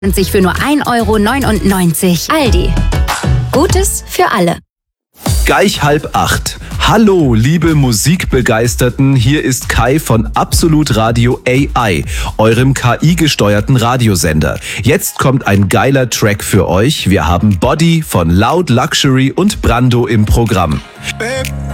sich für nur 1,99 €. Aldi. Gutes für alle. Gleich 7:30. Hallo, liebe Musikbegeisterten, hier ist Kai von Absolut Radio AI, eurem KI-gesteuerten Radiosender. Jetzt kommt ein geiler Track für euch. Wir haben Body von Loud Luxury und Brando im Programm.